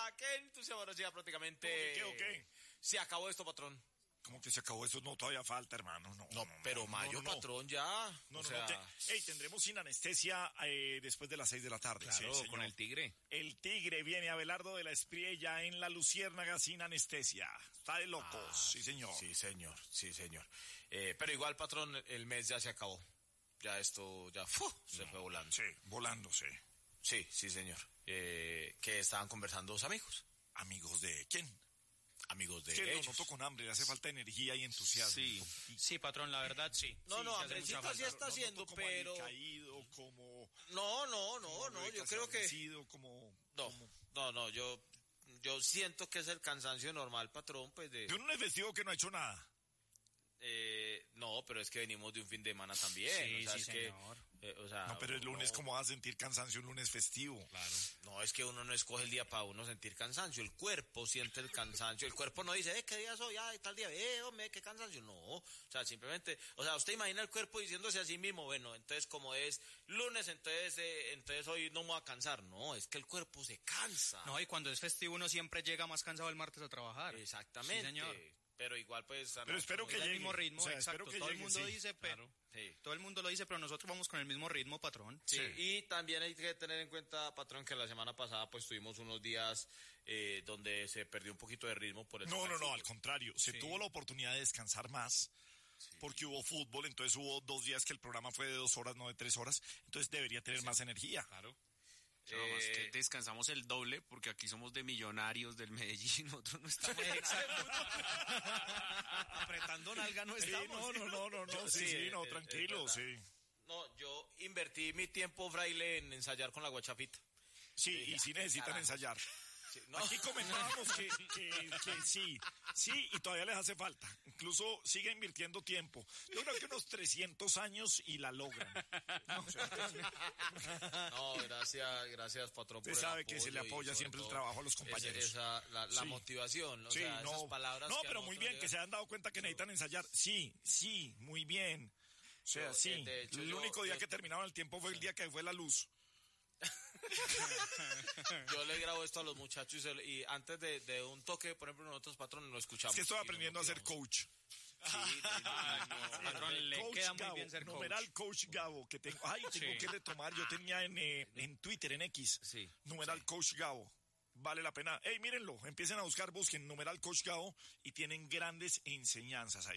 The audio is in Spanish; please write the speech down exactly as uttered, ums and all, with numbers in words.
ya, qué entusiasmo, ahora sí, ya prácticamente... ¿Qué o qué? Se acabó esto, patrón. ¿Cómo que se acabó eso? No, todavía falta, hermano. No, No, no, no pero no, mayo, no, no. patrón, ya. No, o no, sea... no. Te, hey, tendremos sin anestesia eh, después de las seis de la tarde. Claro, sí, con el Tigre. El Tigre viene Abelardo de la Espriella en la Luciérnaga sin anestesia. Está de locos, Ah, sí, señor. Sí, señor, sí, señor. Eh, pero igual, patrón, el mes ya se acabó. Ya esto, ya, ¡fu! Se No, fue volando. Sí, volando, sí. Sí, sí, señor. Eh, que estaban conversando dos amigos. ¿Amigos de quién? Amigos de Que lo ellos. noto con hambre, le hace falta energía y entusiasmo. Sí, sí, patrón, la verdad, sí. No, Sí, no, sí hace hambrecita mucha sí falta. está Lo haciendo, noto como pero... caído, como... No, no, no, como no, yo Rebeca creo que... Sarnecido, como... No, como- no, no, yo... Yo siento que es el cansancio normal, patrón, pues de... De un lunes festivo que no ha hecho nada. Eh, no, pero es que venimos de un fin de semana también. Sí, o sea, sí, es señor. que, eh, o sea, No, pero el lunes, no, ¿cómo vas a sentir cansancio un lunes festivo? Claro. no, es que uno no escoge el día para uno sentir cansancio. El cuerpo siente el cansancio. El cuerpo no dice, eh, ¿qué día soy? Ah, tal día, eh, hombre, qué cansancio. No, o sea, simplemente, o sea, usted imagina el cuerpo diciéndose a sí mismo, bueno, entonces como es lunes, entonces, eh, entonces hoy no me voy a cansar. No, es que el cuerpo se cansa. No, y cuando es festivo uno siempre llega más cansado el martes a trabajar. Exactamente. Sí, señor. Pero igual, pues... Pero espero que Es el llegue. mismo ritmo, O sea, exacto. espero que Todo el llegue, mundo sí. dice, pero... Claro, sí. Todo el mundo lo dice, pero nosotros vamos con el mismo ritmo, patrón. Sí, Sí. y también hay que tener en cuenta, patrón, que la semana pasada pues tuvimos unos días eh, donde se perdió un poquito de ritmo por el No, tema no, del no, fútbol. al contrario. Se Sí. tuvo la oportunidad de descansar más. Porque hubo fútbol, entonces hubo dos días que el programa fue de dos horas, no de tres horas. Entonces debería tener más energía. Claro. Eh, Nada más que descansamos el doble porque aquí somos de Millonarios del Medellín, nosotros no estamos apretando nalga, no Sí, estamos. no, no, no, no, no, sí, Sí, sí, no, es- tranquilo, es sí. verdad. No, yo invertí mi tiempo, fraile, en ensayar con la guachafita. Sí, y sí necesitan Carajo. ensayar. Sí, no. Aquí comentábamos que, que, que sí, sí, y todavía les hace falta. Incluso sigue invirtiendo tiempo. Yo creo que unos trescientos años y la logran. No, o sea, No, gracias, gracias, patrón. Usted por el sabe que se le apoyo y apoya sobre siempre el todo trabajo a los compañeros. Esa, la, la Sí. motivación, o sí, sea, no, esas palabras. no, que a pero muy nosotros bien, llegan. que se han dado cuenta que necesitan ensayar. Sí, sí, muy bien. O sea, Yo, sí. eh, de hecho, el yo- único día yo- que terminaba el tiempo fue el día que fue la luz. Yo le grabo esto a los muchachos y, se lo- y antes de, de un toque, por ejemplo, nosotros patrones lo escuchamos. Es que estoy y nos aprendiendo a ser motivamos. coach. Sí, sí, sí, no, Patrón, le Coach queda muy Gabo, bien ser coach. numeral Coach Gabo, que tengo, ay, tengo Sí. que retomar, yo tenía en, eh, en Twitter, en X, Sí, numeral sí. Coach Gabo, vale la pena, hey, mírenlo, empiecen a buscar, busquen numeral Coach Gabo y tienen grandes enseñanzas ahí.